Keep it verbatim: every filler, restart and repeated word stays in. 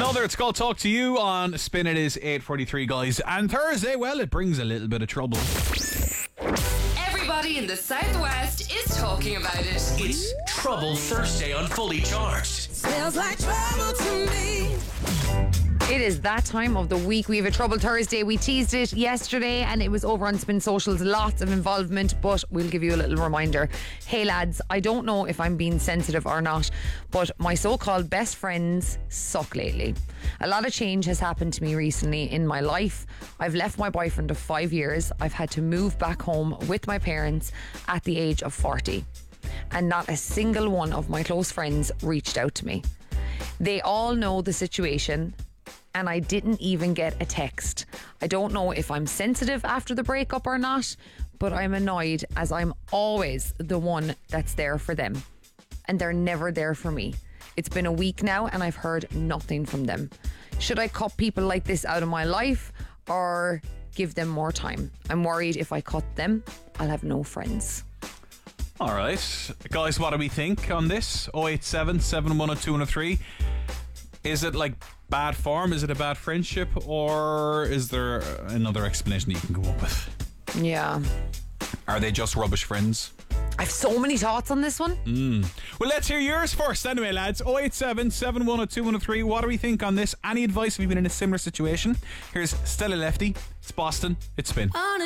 Another, it's called Talk to You on Spin. It is eight forty-three, guys. And Thursday, well, it brings a little bit of trouble. Everybody in the Southwest is talking about it. It's Trouble Thursday on Fully Charged. Smells like trouble to me. It is that time of the week. We have a Trouble Thursday. We teased it yesterday and it was over on Spin Socials. Lots of involvement, but we'll give you a little reminder. Hey lads, I don't know if I'm being sensitive or not, but my so-called best friends suck lately. A lot of change has happened to me recently in my life. I've left my boyfriend of five years. I've had to move back home with my parents at the age of forty. And not a single one of my close friends reached out to me. They all know the situation, and I didn't even get a text. I don't know if I'm sensitive after the breakup or not, but I'm annoyed as I'm always the one that's there for them. And they're never there for me. It's been a week now and I've heard nothing from them. Should I cut people like this out of my life or give them more time? I'm worried if I cut them, I'll have no friends. All right. Guys, what do we think on this? oh eight seven, seven one oh, two one oh three. Is it like bad form? Is it a bad friendship? Or is there another explanation that you can go up with? Yeah. Are they just rubbish friends? I have so many thoughts on this one. Mm. Well, let's hear yours first anyway, lads. oh eight seven, seven one oh, two one oh three. What do we think on this? Any advice? Have you been in a similar situation? Here's Stella Lefty. It's Boston. It's Spin. On a